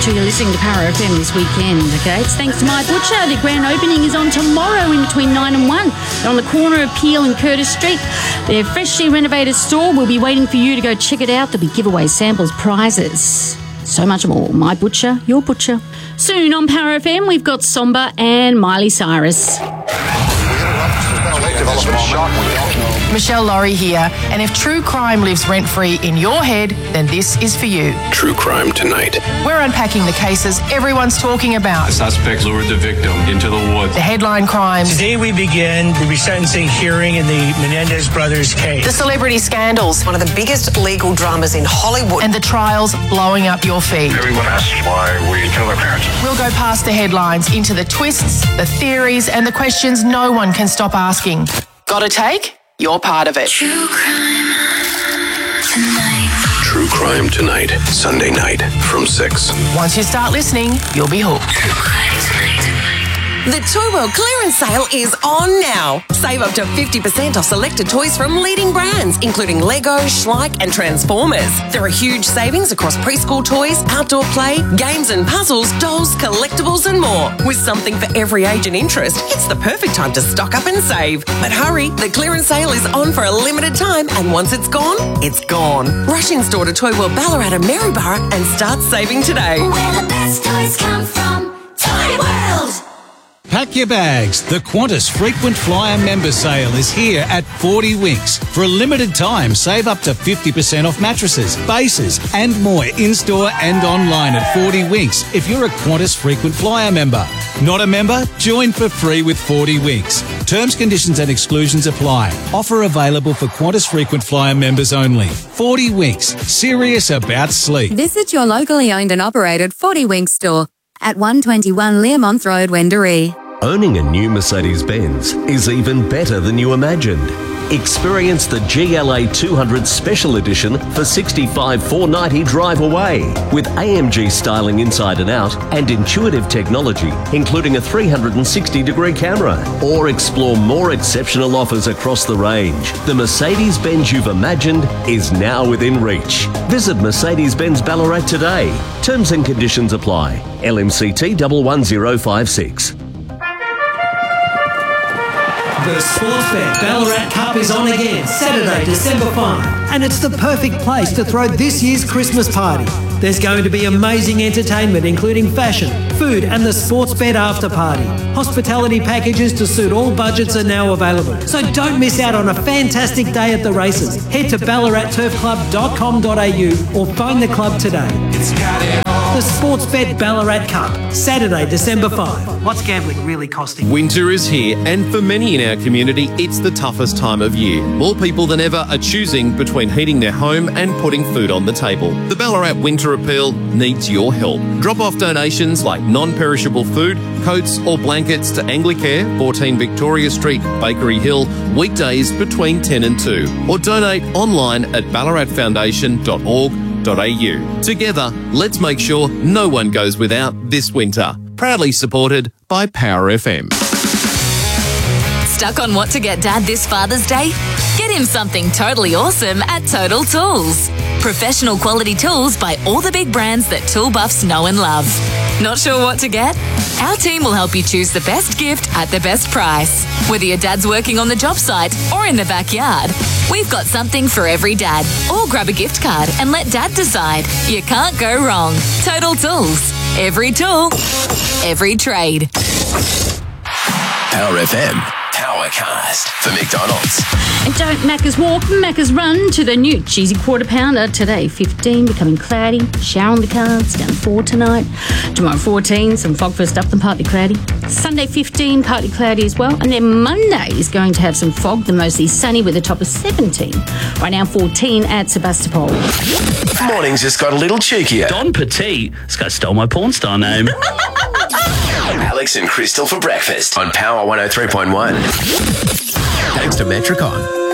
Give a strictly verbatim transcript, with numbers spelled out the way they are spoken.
sure you're listening to Power F M this weekend, okay? It's thanks to My Butcher. The grand opening is on tomorrow in between nine and one. They're on the corner of Peel and Curtis Street. Their freshly renovated store will be waiting for you to go check it out. There'll be giveaways, samples, prizes, so much more. My Butcher, your butcher. Soon on Power F M, we've got Somber and Miley Cyrus. Michelle Laurie here, and if true crime lives rent-free in your head, then this is for you. True Crime Tonight. We're unpacking the cases everyone's talking about. The suspect lured the victim into the woods. The headline crimes. Today we begin the resentencing hearing in the Menendez brothers case. The celebrity scandals. One of the biggest legal dramas in Hollywood. And the trials blowing up your feed. Everyone asks why we kill our parents. We'll go past the headlines into the twists, the theories, and the questions no one can stop asking. Got a take? You're part of it. True Crime Tonight. True Crime Tonight. Sunday night from six. Once you start listening, you'll be hooked. True Crime Tonight. The Toy World clearance sale is on now. Save up to fifty percent off selected toys from leading brands, including Lego, Schleich and Transformers. There are huge savings across preschool toys, outdoor play, games and puzzles, dolls, collectibles and more. With something for every age and interest, it's the perfect time to stock up and save. But hurry, the clearance sale is on for a limited time, and once it's gone, it's gone. Rush in store to Toy World Ballarat and Maryborough and start saving today. Where the best toys come from, Toy World! Pack your bags. The Qantas Frequent Flyer Member Sale is here at forty Winks. For a limited time, save up to fifty percent off mattresses, bases and more in-store and online at forty Winks if you're a Qantas Frequent Flyer member. Not a member? Join for free with forty Winks. Terms, conditions and exclusions apply. Offer available for Qantas Frequent Flyer members only. forty Winks. Serious about sleep. Visit your locally owned and operated forty Winks store at one twenty-one Learmonth Road, Wendouree. Owning a new Mercedes-Benz is even better than you imagined. Experience the G L A two hundred Special Edition for sixty-five thousand four hundred ninety drive away with A M G styling inside and out and intuitive technology, including a three hundred sixty degree camera. Or explore more exceptional offers across the range. The Mercedes-Benz you've imagined is now within reach. Visit Mercedes-Benz Ballarat today. Terms and conditions apply. L M C T one one zero five six. The Sportsbet Ballarat Cup is on again, Saturday, December fifth, and it's the perfect place to throw this year's Christmas party. There's going to be amazing entertainment, including fashion, food and the Sportsbet after party. Hospitality packages to suit all budgets are now available, so don't miss out on a fantastic day at the races. Head to ballarat turf club dot com dot a u or phone the club today. It's got it all. The Sportsbet Ballarat Cup, Saturday, December fifth. What's gambling really costing? Winter is here, and for many in our community, it's the toughest time of year. More people than ever are choosing between heating their home and putting food on the table. The Ballarat Winter Appeal needs your help. Drop off donations like non-perishable food, coats or blankets to Anglicare, fourteen Victoria Street, Bakery Hill, weekdays between ten and two. Or donate online at ballarat foundation dot org dot a u. Together, let's make sure no one goes without this winter. Proudly supported by Power F M. Stuck on what to get Dad this Father's Day? Get him something totally awesome at Total Tools. Professional quality tools by all the big brands that tool buffs know and love. Not sure what to get? Our team will help you choose the best gift at the best price. Whether your dad's working on the job site or in the backyard, we've got something for every dad. Or grab a gift card and let Dad decide. You can't go wrong. Total Tools. Every tool, every trade. Power F M. Powercast for McDonald's. And don't Macca's walk, Macca's run to the new cheesy quarter pounder. Today, fifteen, becoming cloudy. Shower on the cards, down four tonight. Tomorrow, fourteen, some fog first up, then partly cloudy. Sunday, fifteen, partly cloudy as well. And then Monday is going to have some fog, then mostly sunny with a top of seventeen. Right now, fourteen at Sebastopol. Mornings just got a little cheekier. Don Petit. This guy stole my porn star name. Alex and Crystal for breakfast on Power one oh three point one. Thanks to Metricon.